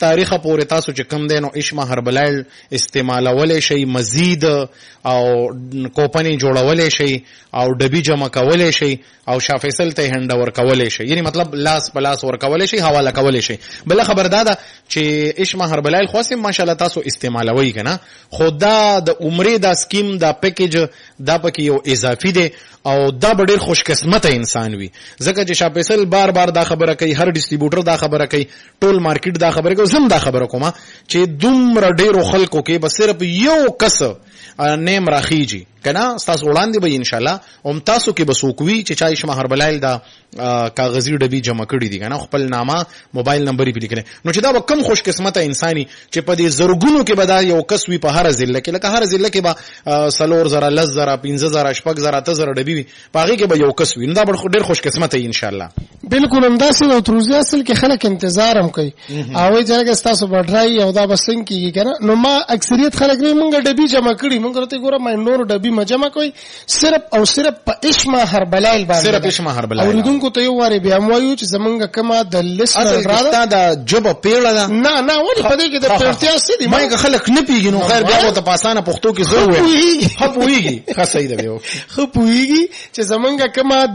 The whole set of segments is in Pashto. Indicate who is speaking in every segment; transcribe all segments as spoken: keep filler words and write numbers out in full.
Speaker 1: تاریخ پورې تاسو چې کم دی نو اشما هربلایل استعمالولی شي، مزید او کوپنې جوړولی شي او ډبي جمع کولی شي او شاه فیصل ته هند ورکولی شي، یعنی مطلب لاس په لاس ورکولی شي، حواله کولی شي. بل خبر دا ده چې اشما هربلایل خو سم ماشاءالله تاسو استعمالوي کنه، خو دا د عمرې دا سکیم دا پیکیج دا پکې یو اضافي دی او دا ډېر خوش قسمته انسان وي، ځکه چې شاه فیصل بار بار دا خبره کوي، هر ډیسټریبیوټر دا خبره کوي، ټول مارکیټ دا خبره کوي، زم دا خبره کوم چې دومره ډېرو خلکو کې بس صرف یو کس نیم راخیږي کنه، تاسو وړاندې به ان شاء الله هم تاسو کې بسوکوي چې چا اشما هربلایل دا کاغذي ډبي جمع کړي دي کنه، خپل نامه موبایل نمبر یې لیکل، نو چې دا به کم خوش قسمته انساني چې په دې زرګونو کې به دا یو کس وي په هر ضلع کې، لکه هر ضلع کې به سلور زره لس زره پنځه زره شپږ زره اته زره ډبي وي، په هغې کې به یو کس وي، نو دا به ډېر خوش قسمته ان شاء الله.
Speaker 2: بالکل همداسې او تروزی اصل کې خلک انتظار هم کوي او وایي چې هغه ستاسو به ډرای او دا به څنګه کېږي که نه، نو ما اکثریت خلک وایي مونږ ډبي جمع کړي، مونږ ورته ګوره ما نورو ډبي مه جمع کوئ، صرف او صرف په اشما هربلایل باندې
Speaker 1: صرف اشما هربلایل.
Speaker 2: اوریدونکو ته یو وارې بیا هم وایو چې زمونږ کومه د لیست
Speaker 1: اصل د ژبه پیړه ده،
Speaker 2: نه نه ولې په دې کې د پیړتیا څه دي،
Speaker 1: ما که خلک نه پوهېږي نو خیر بیا به ورته په اسانه پښتو کې زه ووایم ښه پوهېږي، ښه صحیح ده بیا
Speaker 2: ښه پوهېږي چې زمونږ کومه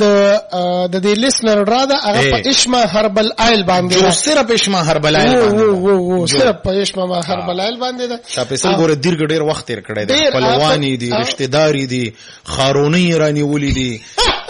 Speaker 2: د دې لیست نه راده هغه په اشما هربلایل باندې
Speaker 1: جو صرف اشما هربلایل باندې
Speaker 2: صرف په اشما هربلایل باندې ده.
Speaker 1: شاه فیصل ګوره دیر ډېر وخت تېر کړی دی، خپلوانې دي، رشتې داري دي، خارونې رانیولې دي،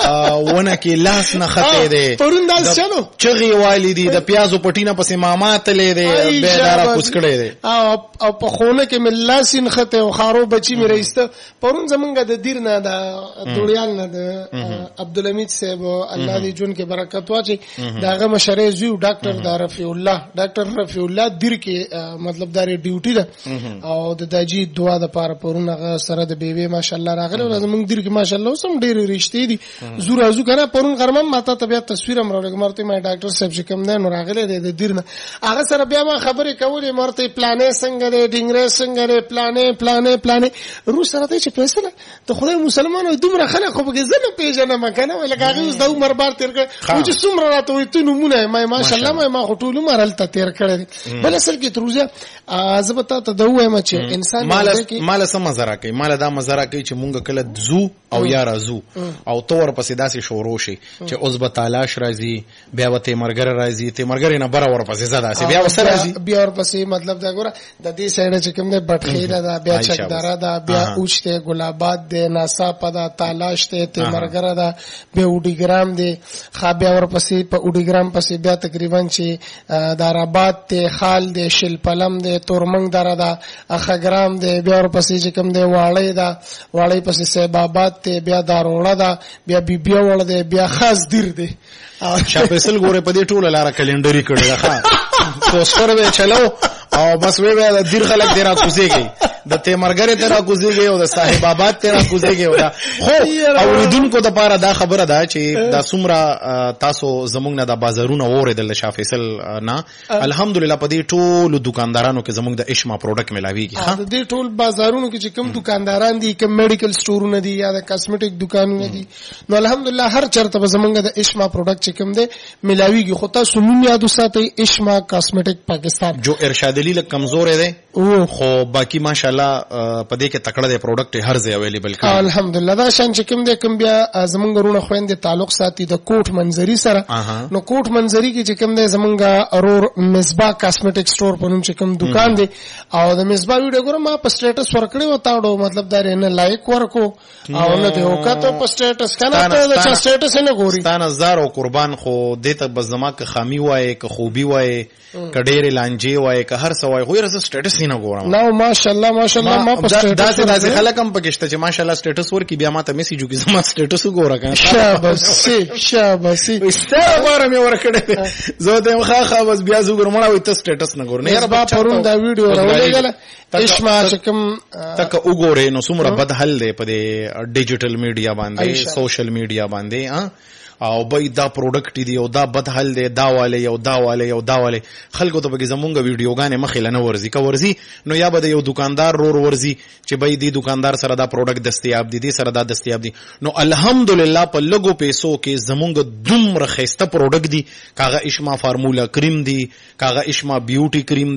Speaker 1: ونه کې لاس نه خطې دی،
Speaker 2: پرون داسې چلو
Speaker 1: چغې والي دي، د پیازو پټینه پسې ماما تللی دی، بیا دا راکوز کړی دی
Speaker 2: او په خونه کې مې لاس یې نښتی او خارو بچي مې رایسته. پرون زمونږ د دیر نه د دوړیال نه د عبدالحمید صاحب الله دې ژوند کې برکت واچي، د هغه مشرې زوی ډاکټر د رفیع الله ډاکټر رفیع الله دیر کې مطلب دا ډیوټي ده او د داجي دعا دپاره پرون هغه سره د بیبي ماشاءالله راغلی او زمونږ دیر کې ماشاءالله اوس هم ډېرې رشتې دي زور ازو کنه. پرون غرمه ما ته بیا تصویر هم راولګم، مرته ما ډاکټر صاحب چې کوم دی نو راغلی دی د دیر نه، هغه سره بیا ما خبرې کولې، مرته پلانې څنګه دی، ډینګرې څنګه دی، پلانې پلانې پلانې روس سره دی چې فیصله ته خدای مسلمان وي دومره خلک خو پکې زه نه پېژنم که نه، لکه هغې اوس د عمر بار تېر کړی و چې څومره راته وایي ته نومونه یې ما ماشاءالله ما ما خو ټول عمر هلته تېر کړی دی. بل اصل کې تروزیه زه به تا ته دا ووایم چې انسان
Speaker 1: ماله څه مزه راکوي، ماله دا مزه راکوي چې مونږ کله ځو او یا راځو او ته ورپسې داسې شروع شي چې اوس به تالاش راځي، بیا به تیمرګره راځي، تیمرګرې نه بره ورپسې ځه داسې بیا به څه راځي،
Speaker 2: بیا ورپسې مطلب دا ګوره د دې سایډه چې کوم دی بټخیره ده، بیا چکداره ده، بیا اوچ دی، ګلاباد دی، ناڅاپه ده، تالاش دی، تیمرګره ده، بیا اوډیګرام دی، ښه بیا ورپسې په اوډیګرام پسې بیا تقریبا چې داراباد دی، خال دی، شلپلم دی، تورمنګ دره ده، اخګرام دی، بیا ورپسې چې کوم دی واړی ده، واړی پسې صاحب آباد دی، بیا داروړه ده، بیا بیبیا وړه دی، بیا خاص دیر دی.
Speaker 1: شاه فیصل ګوره په دې ټوله لاره کلنډري کړې ده، ښه پوسټر به چلو او بس وی بیا د دیر خلک دی را کوزېږي، د تیمرګرې ته را کوزېږي او د صاحب آباد ته را کوزېږي. خو اورېدونکو دپاره دا خبره ده چې دا څومره تاسو زموږ نه دا بازارونه واورېدل د شاه فیصل نه، الحمدلله په دې ټولو دکاندارانو کې زموږ د اشما پروډکټ ملاویږي.
Speaker 2: د دې ټول بازارونو کې چې کوم دکانداران دي، کوم میډیکل سټورونه دي یا د کاسمیټک دکانونه دي، نو الحمدلله هر چرته به زموږ د اشما پروډکټ چې کوم دی ملاویږي. خو تاسو نوم یاد وساتئ، اشما کاسمیټک پاکستان.
Speaker 1: جو ارشاد علی لږ کمزوری دی خو باقي ماشاءالله په دې کې تکړه دی، پروډکټ هر ځای اویلیبل کړي
Speaker 2: الحمدلله. دا شان چې کوم دی کوم بیا زمونږ ورونه خویندې تعلق ساتي د کوټ منظري سره، نو کوټ منظري کې چې کوم دی زمونږ ارور مصباح کاسمیټک سٹور په نوم چې کوم دکان دی او د مصباح ویډیو ګوره ما په سټیټس ورکړی و تاړو، مطلب دا نه لایک ورکو او نه دی وکړو په سټیټس کنه ته دا سټیټس نه ګوري
Speaker 1: ستانه زار او قربان خو دې ته بس زما که خامي وای که خوبي وای که ډېرې لانجې وای که هر څه وای خو یې سټیټس نه ګورم.
Speaker 2: نو ماشاءالله ماشاءالله ما په
Speaker 1: سټیټس داسې خلک هم پکې شته چې ماشاءالله سټیټس ورکړي، بیا ما ته میسیج وکړي زما سټیټس وګوره کنه.
Speaker 2: شاباسي شاباسي
Speaker 1: ستاره بار مې ورکړې زه ته ښه ښه بس بیا زه ګورم مړه وي ته سټیټس نه ګور نه یار
Speaker 2: با پرون دا ویډیو راولېګله اشما چې کوم
Speaker 1: تک وګورې نو څومره بد حل دی په دې ډیجیټل میډیا باندې، سوشل میډیا باندې ها او بای دا پروډکټ دی او دا بد حل دی، دا والے یو دا والے یو دا والے خلکو ته به زمونږ ویډیوګانې مخې لنه ورځي که ورځي نو یا به د یو دکاندار رور ورځي چې بای دی دکاندار سره دا پروډکټ دستیاب دی، دی سره دا دستیاب دی. نو الحمدلله په لګو پیسو کې زمونږ دومره ښایسته پروډکټ دی، کاغه اشما فارمولا کریم دی، کاغه اشما بیوټي کریم